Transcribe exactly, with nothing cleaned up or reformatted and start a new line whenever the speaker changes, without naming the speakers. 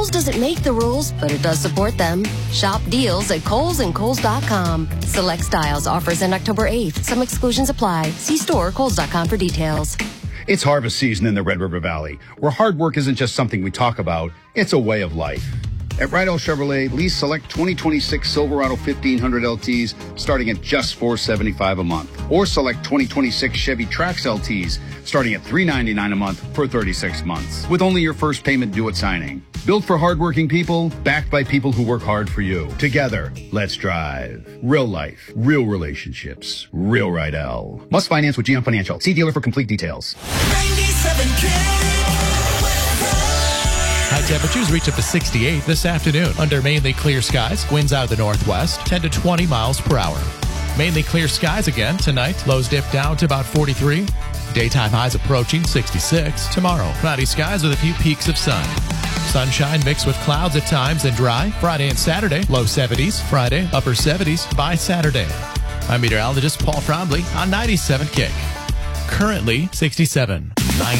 Kohl's doesn't make the rules, but it does support them. Shop deals at Kohl's and Kohl's dot com. Select styles offers end October eighth. Some exclusions apply. See store Kohl's dot com for details.
It's harvest season in the Red River Valley, where hard work isn't just something we talk about, it's a way of life. At Rydell Chevrolet, lease select twenty twenty-six Silverado fifteen hundred L Ts starting at just four hundred seventy-five dollars a month. Or select twenty twenty-six Chevy Trax L Ts starting at three hundred ninety-nine dollars a month for thirty-six months, with only your first payment due at signing. Built for hardworking people, backed by people who work hard for you. Together, let's drive. Real life, real relationships, real Rydell. Must finance with G M Financial. See dealer for complete details.
ninety-seven K.
High temperatures reach up to sixty-eight this afternoon under mainly clear skies. Winds out of the northwest, ten to twenty miles per hour. Mainly clear skies again tonight. Lows dip down to about forty-three. Daytime highs approaching sixty-six. Tomorrow, cloudy skies with a few peaks of sun. Sunshine mixed with clouds at times and dry. Friday and Saturday, low seventies. Friday, upper seventies by Saturday. I'm meteorologist Paul Frombley on ninety-seven K. Currently sixty-seven.